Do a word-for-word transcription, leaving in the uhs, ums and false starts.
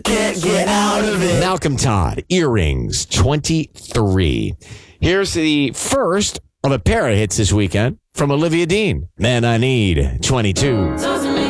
Can't get out of it. Malcolm Todd, Earrings, twenty-three. Here's the first of a pair of hits this weekend from Olivia Dean. Man I Need, twenty-two. Doesn't make